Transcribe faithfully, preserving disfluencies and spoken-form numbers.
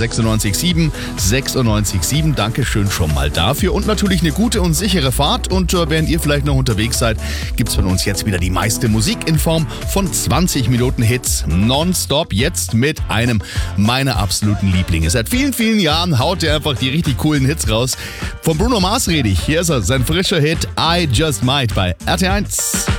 sechsundneunzig Komma sieben, sechsundneunzig Komma sieben. Dankeschön schon mal dafür und natürlich eine gute und sichere Fahrt. Und äh, während ihr vielleicht noch unterwegs seid, gibt's von uns jetzt wieder die meiste Musik in Form von zwanzig Minuten Hits nonstop. Jetzt mit einem meiner absoluten Lieblinge. Seit vielen, vielen Jahren haut er einfach die richtig coolen Hits raus. Von Bruno Mars rede ich. Hier ist er, sein frischer Hit I Just Might bei R T eins.